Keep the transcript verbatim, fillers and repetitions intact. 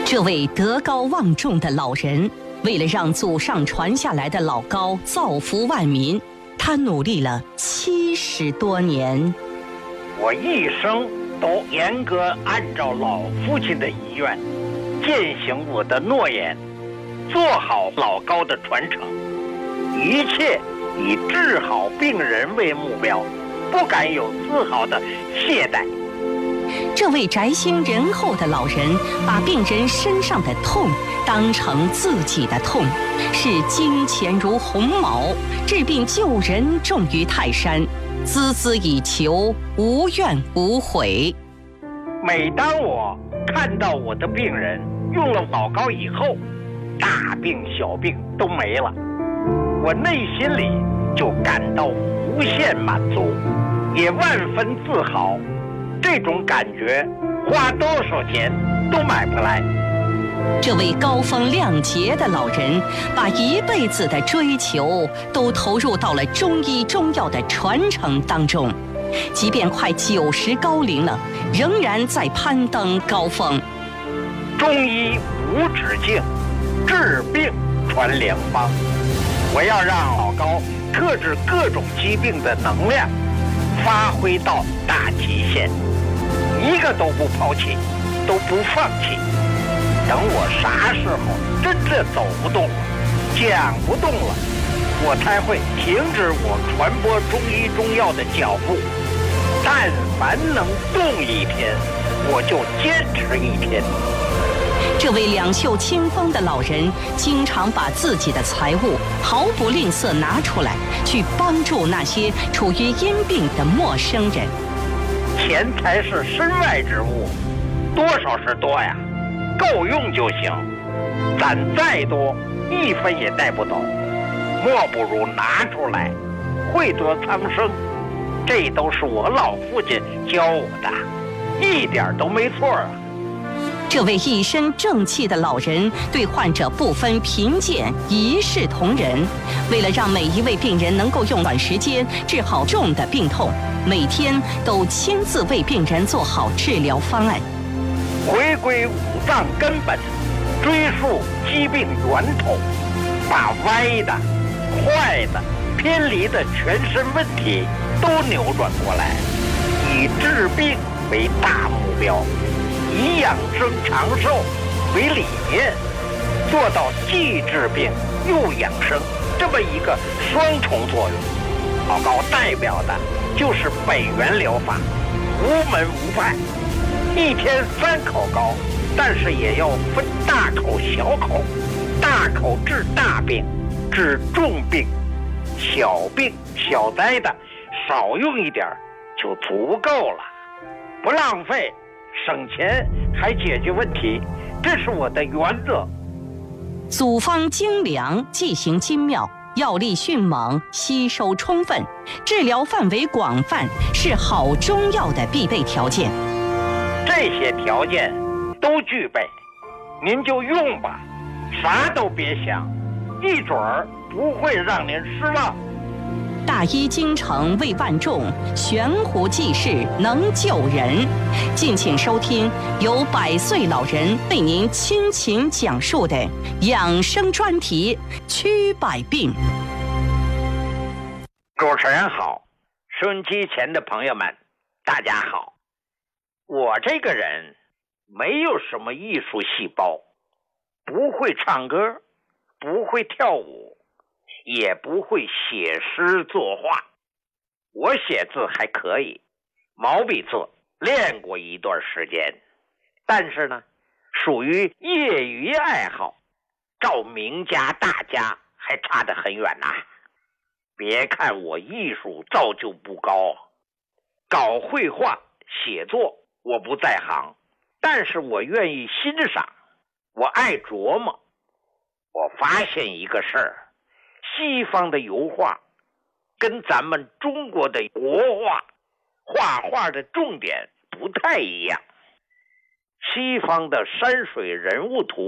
这位德高望重的老人，为了让祖上传下来的老高造福万民，他努力了七十多年。 我一生都严格按照老父亲的遗愿，践行我的诺言，做好老高的传承，一切以治好病人为目标，不敢有丝毫的懈怠。 这位宅心仁厚的老人，把病人身上的痛当成自己的痛，视金钱如鸿毛，治病救人重于泰山，孜孜以求，无怨无悔。 每当我看到我的病人用了老高以后，大病小病都没了，我内心里就感到无限满足，也万分自豪。这种感觉花多少钱都买不来。 这位高风亮节的老人，把一辈子的追求都投入到了中医中药的传承当中，即便快九十高龄了，仍然在攀登高峰。 中医无止境，治病传良方。我要让老高克制各种疾病的能量发挥到大极限，一个都不抛弃，都不放弃。等我啥时候真正走不动了，讲不动了，我才会停止我传播中医中药的脚步。但凡能动一天，我就坚持一天。 这位两袖清风的老人，经常把自己的财物毫不吝啬拿出来，去帮助那些处于因病的陌生人。 钱财是身外之物，多少是多呀，够用就行。攒再多，一分也带不走，莫不如拿出来，惠泽苍生。这都是我老父亲教我的，一点都没错啊。 这位一身正气的老人，对患者不分贫贱，一视同仁。为了让每一位病人能够用短时间治好重的病痛，每天都亲自为病人做好治疗方案。 回归五脏根本，追溯疾病源头，把歪的、坏的、偏离的全身问题都扭转过来，以治病为大目标，以养生长寿为理念，做到既治病又养生这么一个双重作用。老高代表的就是北元疗法，无门无派，一天三口高，但是也要分大口小口，大口治大病，治重病，小病小灾的少用一点就足够了，不浪费，省钱还解决问题，这是我的原则。 组方精良，剂型精妙，药力迅猛，吸收充分，治疗范围广泛，是好中药的必备条件。 这些条件都具备，您就用吧，啥都别想，一准儿不会让您失望。 大医精诚为万众，悬壶济世能救人。敬请收听由百岁老人为您亲情讲述的养生专题《祛百病》。 主持人好，收音机前的朋友们，大家好。我这个人没有什么艺术细胞，不会唱歌，不会跳舞，也不会写诗作画。我写字还可以，毛笔字练过一段时间，但是呢，属于业余爱好，照名家大家还差得很远呐、啊。别看我艺术造就不高，搞绘画写作我不在行，但是我愿意欣赏，我爱琢磨。我发现一个事儿，西方的油画跟咱们中国的国画画画的重点不太一样。西方的山水人物图